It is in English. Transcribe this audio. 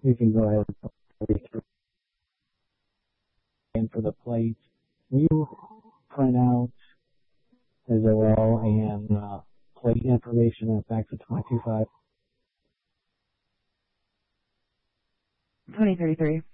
You can go ahead and for the plate. Will you print out as well and plate information and fax it to my 25? 2033.